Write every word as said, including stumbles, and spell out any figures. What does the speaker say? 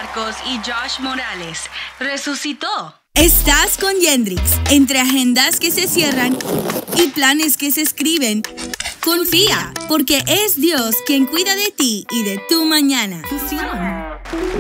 Marcos y Josh Morales. Resucitó. Estás con Yendrix. Entre agendas que se cierran y planes que se escriben, confía, porque es Dios quien cuida de ti y de tu mañana. Fusión.